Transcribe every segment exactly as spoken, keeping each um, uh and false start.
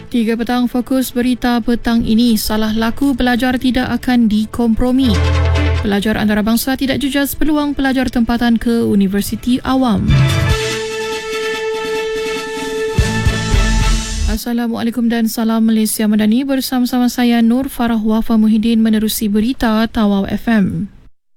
Tiga petang fokus berita petang ini. Salah laku pelajar tidak akan dikompromi. Pelajar antarabangsa tidak jejas peluang pelajar tempatan ke Universiti Awam. Assalamualaikum dan salam Malaysia Madani. Bersama-sama saya Nur Farah Wafa Muhyiddin menerusi berita Tawau F M.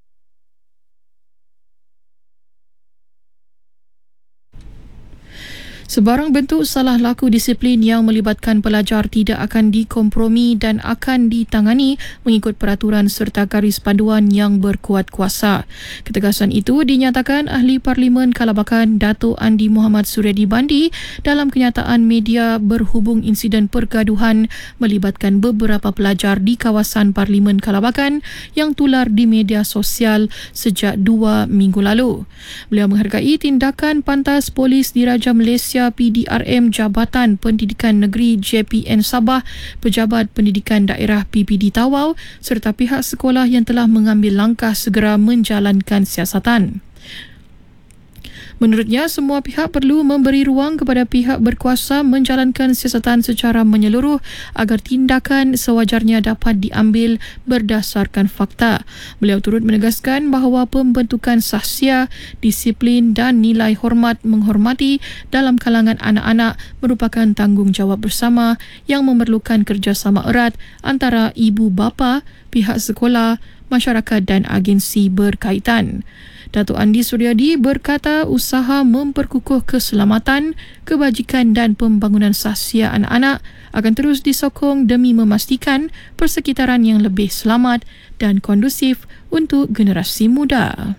Sebarang bentuk salah laku disiplin yang melibatkan pelajar tidak akan dikompromi dan akan ditangani mengikut peraturan serta garis panduan yang berkuat kuasa. Ketegasan itu dinyatakan Ahli Parlimen Kalabakan Dato' Andi Muhammad Suryadi Bandi dalam kenyataan media berhubung insiden pergaduhan melibatkan beberapa pelajar di kawasan Parlimen Kalabakan yang tular di media sosial sejak dua minggu lalu. Beliau menghargai tindakan pantas Polis Diraja Malaysia P D R M Jabatan Pendidikan Negeri J P N Sabah, Pejabat Pendidikan Daerah P P D Tawau serta pihak sekolah yang telah mengambil langkah segera menjalankan siasatan. Menurutnya, semua pihak perlu memberi ruang kepada pihak berkuasa menjalankan siasatan secara menyeluruh agar tindakan sewajarnya dapat diambil berdasarkan fakta. Beliau turut menegaskan bahawa pembentukan sahsia, disiplin dan nilai hormat menghormati dalam kalangan anak-anak merupakan tanggungjawab bersama yang memerlukan kerjasama erat antara ibu bapa, pihak sekolah, masyarakat dan agensi berkaitan. Dato' Andi Suryadi berkata usaha memperkukuh keselamatan, kebajikan dan pembangunan sahsia anak-anak akan terus disokong demi memastikan persekitaran yang lebih selamat dan kondusif untuk generasi muda.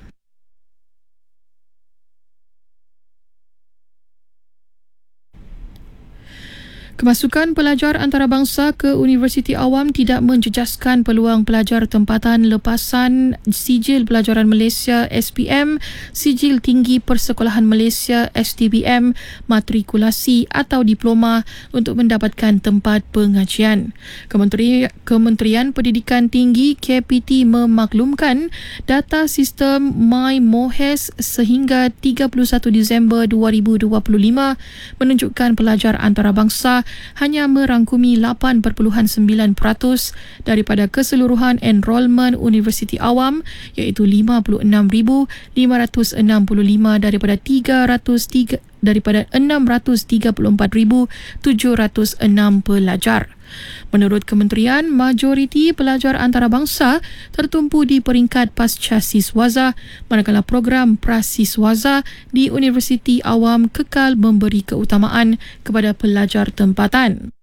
Kemasukan pelajar antarabangsa ke Universiti Awam tidak menjejaskan peluang pelajar tempatan lepasan Sijil Pelajaran Malaysia S P M, Sijil Tinggi Persekolahan Malaysia S T B M, matrikulasi atau diploma untuk mendapatkan tempat pengajian. Kementeri, Kementerian Pendidikan Tinggi K P T memaklumkan data sistem MyMohes sehingga tiga puluh satu Disember dua ribu dua puluh lima menunjukkan pelajar antarabangsa hanya merangkumi lapan perpuluhan sembilan peratus daripada keseluruhan enrolment Universiti Awam iaitu lima puluh enam ribu lima ratus enam puluh lima daripada tiga ratus tiga daripada enam ratus tiga puluh empat ribu tujuh ratus enam pelajar. Menurut kementerian, majoriti pelajar antarabangsa tertumpu di peringkat pasca siswaza, manakala program prasiswaza di Universiti Awam kekal memberi keutamaan kepada pelajar tempatan.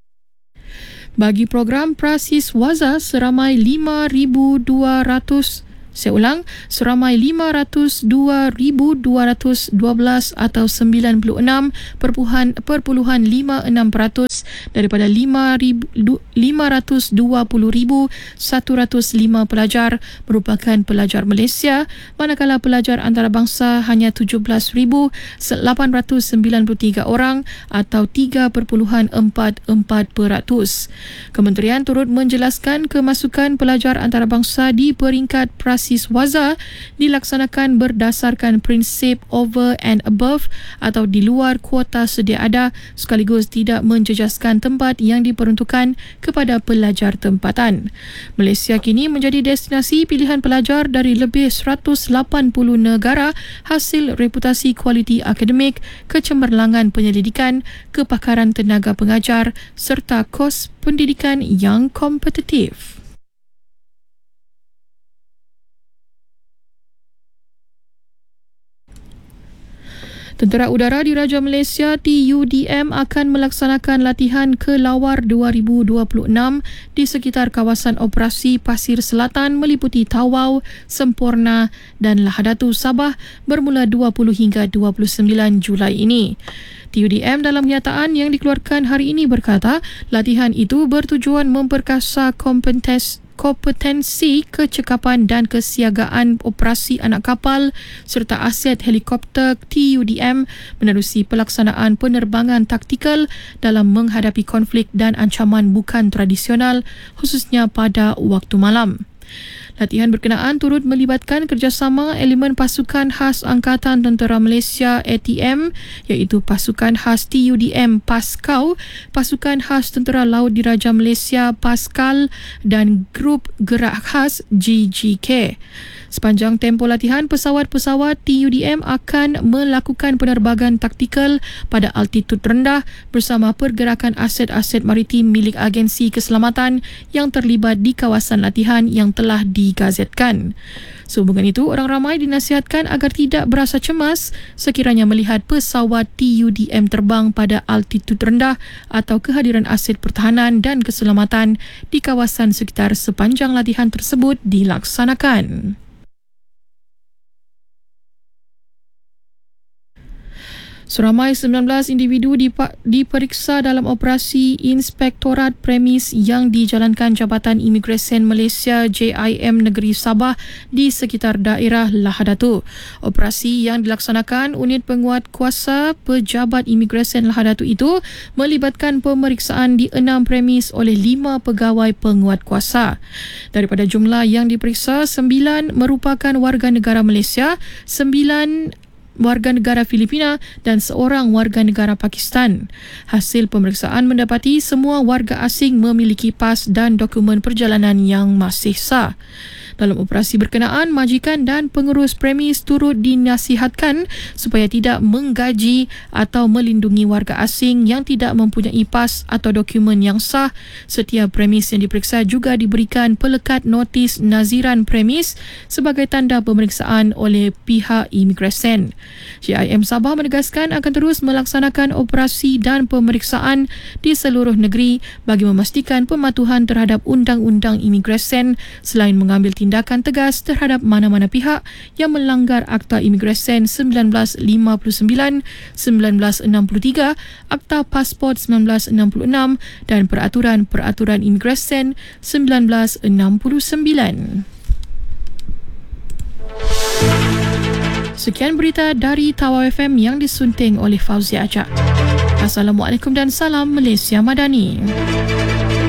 Bagi program prasiswaza, seramai lima ribu dua ratus Saya ulang, seramai lima ratus dua ribu dua ratus dua belas atau sembilan puluh enam perpuluhan lima enam peratus daripada lima ratus dua puluh ribu satu ratus lima pelajar merupakan pelajar Malaysia, manakala pelajar antarabangsa hanya tujuh belas ribu lapan ratus sembilan puluh tiga orang atau tiga perpuluhan empat empat peratus. Kementerian turut menjelaskan kemasukan pelajar antarabangsa di peringkat prasiswaza Siswaza dilaksanakan berdasarkan prinsip over and above atau di luar kuota sedia ada sekaligus tidak menjejaskan tempat yang diperuntukkan kepada pelajar tempatan. Malaysia kini menjadi destinasi pilihan pelajar dari lebih seratus lapan puluh negara hasil reputasi kualiti akademik, kecemerlangan penyelidikan, kepakaran tenaga pengajar serta kos pendidikan yang kompetitif. Tentera Udara Diraja Malaysia T U D M akan melaksanakan latihan Kelawar dua ribu dua puluh enam di sekitar kawasan operasi Pasir Selatan meliputi Tawau, Semporna dan Lahadatu Sabah bermula dua puluh hingga dua puluh sembilan Julai ini. T U D M dalam kenyataan yang dikeluarkan hari ini berkata, latihan itu bertujuan memperkasa kompetensi kompetensi, kecekapan dan kesiagaan operasi anak kapal serta aset helikopter T U D M menerusi pelaksanaan penerbangan taktikal dalam menghadapi konflik dan ancaman bukan tradisional khususnya pada waktu malam. Latihan berkenaan turut melibatkan kerjasama elemen pasukan khas Angkatan Tentera Malaysia A T M iaitu pasukan khas T U D M PASKAU, pasukan khas Tentera Laut Diraja Malaysia PASKAL dan grup gerak khas G G K. Sepanjang tempoh latihan, pesawat-pesawat T U D M akan melakukan penerbangan taktikal pada altitud rendah bersama pergerakan aset-aset maritim milik agensi keselamatan yang terlibat di kawasan latihan yang telah digazetkan. Sehubungan itu, orang ramai dinasihatkan agar tidak berasa cemas sekiranya melihat pesawat T U D M terbang pada altitud rendah atau kehadiran aset pertahanan dan keselamatan di kawasan sekitar sepanjang latihan tersebut dilaksanakan. Seramai sembilan belas individu diperiksa dalam operasi Inspektorat Premis yang dijalankan Jabatan Imigresen Malaysia J I M Negeri Sabah di sekitar daerah Lahadatu. Operasi yang dilaksanakan Unit Penguat Kuasa Pejabat Imigresen Lahadatu itu melibatkan pemeriksaan di enam premis oleh lima pegawai penguat kuasa. Daripada jumlah yang diperiksa, sembilan merupakan warga negara Malaysia, sembilan warga negara Filipina dan seorang warga negara Pakistan. Hasil pemeriksaan mendapati semua warga asing memiliki pas dan dokumen perjalanan yang masih sah. Dalam operasi berkenaan, majikan dan pengurus premis turut dinasihatkan supaya tidak menggaji atau melindungi warga asing yang tidak mempunyai pas atau dokumen yang sah. Setiap premis yang diperiksa juga diberikan pelekat notis naziran premis sebagai tanda pemeriksaan oleh pihak imigresen. J I M Sabah menegaskan akan terus melaksanakan operasi dan pemeriksaan di seluruh negeri bagi memastikan pematuhan terhadap undang-undang imigresen selain mengambil tindakan tindakan tegas terhadap mana-mana pihak yang melanggar Akta Imigresen seribu sembilan ratus lima puluh sembilan, seribu sembilan ratus enam puluh tiga, Akta Pasport seribu sembilan ratus enam puluh enam dan Peraturan-Peraturan Imigresen seribu sembilan ratus enam puluh sembilan. Sekian berita dari Tawau F M yang disunting oleh Fauzi Ajak. Assalamualaikum dan salam Malaysia Madani.